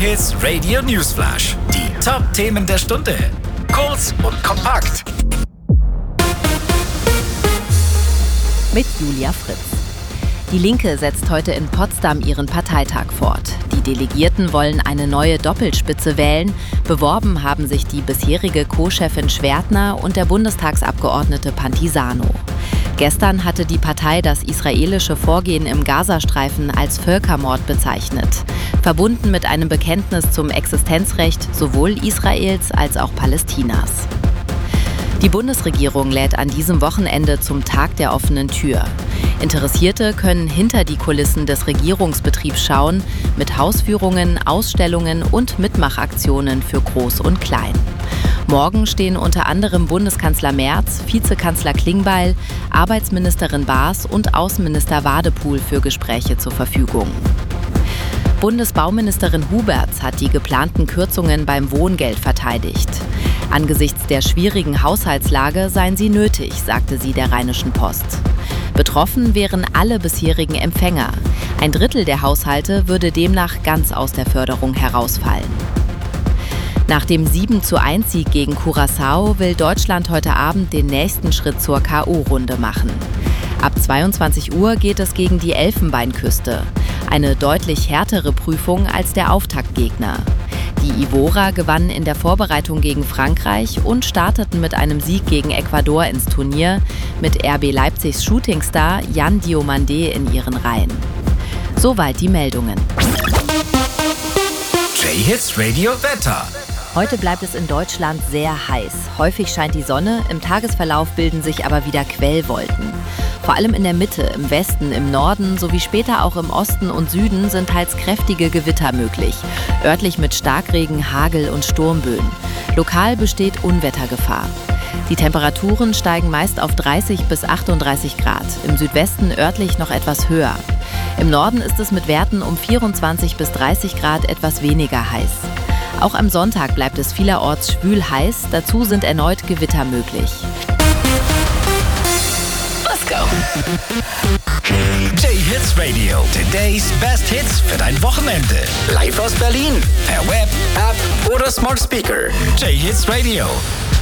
J-Hits Radio Newsflash. Die Top-Themen der Stunde. Kurz und kompakt. Mit Julia Fritz. Die Linke setzt heute in Potsdam ihren Parteitag fort. Die Delegierten wollen eine neue Doppelspitze wählen. Beworben haben sich die bisherige Co-Chefin Schwertner und der Bundestagsabgeordnete Pantisano. Gestern hatte die Partei das israelische Vorgehen im Gazastreifen als Völkermord bezeichnet, verbunden mit einem Bekenntnis zum Existenzrecht sowohl Israels als auch Palästinas. Die Bundesregierung lädt an diesem Wochenende zum Tag der offenen Tür. Interessierte können hinter die Kulissen des Regierungsbetriebs schauen, mit Hausführungen, Ausstellungen und Mitmachaktionen für Groß und Klein. Morgen stehen unter anderem Bundeskanzler Merz, Vizekanzler Klingbeil, Arbeitsministerin Baas und Außenminister Wadepool für Gespräche zur Verfügung. Bundesbauministerin Huberts hat die geplanten Kürzungen beim Wohngeld verteidigt. Angesichts der schwierigen Haushaltslage seien sie nötig, sagte sie der Rheinischen Post. Betroffen wären alle bisherigen Empfänger. 1/3 der Haushalte würde demnach ganz aus der Förderung herausfallen. Nach dem 7:1-Sieg gegen Curaçao will Deutschland heute Abend den nächsten Schritt zur K.O.-Runde machen. Ab 22 Uhr geht es gegen die Elfenbeinküste. Eine deutlich härtere Prüfung als der Auftaktgegner. Die Ivorer gewannen in der Vorbereitung gegen Frankreich und starteten mit einem Sieg gegen Ecuador ins Turnier mit RB Leipzigs Shootingstar Yan Diomandé in ihren Reihen. Soweit die Meldungen. J-Hits Radio Wetter. Heute bleibt es in Deutschland sehr heiß. Häufig scheint die Sonne, im Tagesverlauf bilden sich aber wieder Quellwolken. Vor allem in der Mitte, im Westen, im Norden sowie später auch im Osten und Süden sind teils kräftige Gewitter möglich. Örtlich mit Starkregen, Hagel und Sturmböen. Lokal besteht Unwettergefahr. Die Temperaturen steigen meist auf 30 bis 38 Grad. Im Südwesten örtlich noch etwas höher. Im Norden ist es mit Werten um 24 bis 30 Grad etwas weniger heiß. Auch am Sonntag bleibt es vielerorts schwül heiß, dazu sind erneut Gewitter möglich. Let's go! J-Hits Radio, today's best hits für dein Wochenende. Live aus Berlin, per Web, App oder Smart Speaker. J-Hits Radio.